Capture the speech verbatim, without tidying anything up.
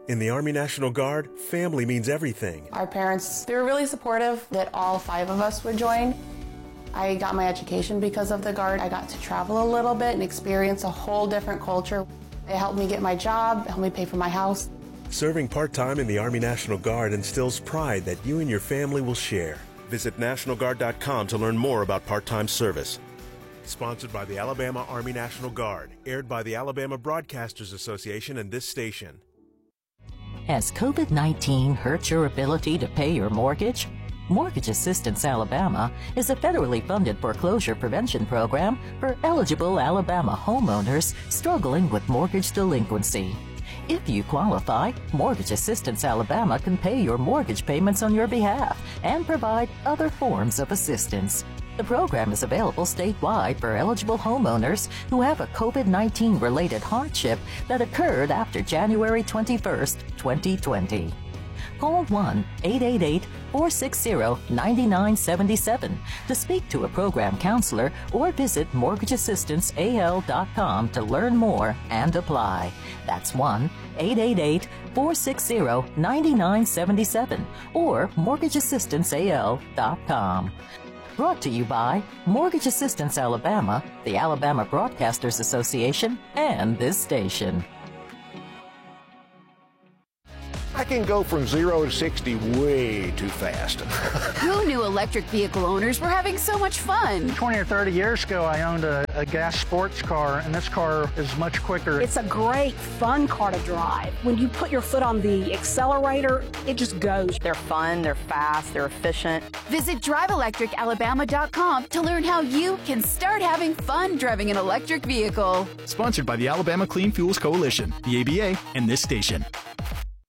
In the Army National Guard, family means everything. Our parents, they were really supportive that all five of us would join. I got my education because of the Guard. I got to travel a little bit and experience a whole different culture. It helped me get my job, it helped me pay for my house. Serving part-time in the Army National Guard instills pride that you and your family will share. Visit National Guard dot com to learn more about part-time service. Sponsored by the Alabama Army National Guard. Aired by the Alabama Broadcasters Association and this station. Has COVID nineteen hurt your ability to pay your mortgage? Mortgage Assistance Alabama is a federally funded foreclosure prevention program for eligible Alabama homeowners struggling with mortgage delinquency. If you qualify, Mortgage Assistance Alabama can pay your mortgage payments on your behalf and provide other forms of assistance. The program is available statewide for eligible homeowners who have a COVID nineteen related hardship that occurred after January twenty-first, twenty twenty. Call one eight eight eight, four six zero, nine nine seven seven to speak to a program counselor or visit mortgage assistance a l dot com to learn more and apply. That's one eight eight eight, four six zero, nine nine seven seven or mortgage assistance a l dot com. Brought to you by Mortgage Assistance Alabama, the Alabama Broadcasters Association, and this station. I can go from zero to sixty way too fast. Who knew electric vehicle owners were having so much fun? twenty or thirty years ago, I owned a, a gas sports car, and this car is much quicker. It's a great, fun car to drive. When you put your foot on the accelerator, it just goes. They're fun, they're fast, they're efficient. Visit drive electric alabama dot com to learn how you can start having fun driving an electric vehicle. Sponsored by the Alabama Clean Fuels Coalition, the A B A, and this station.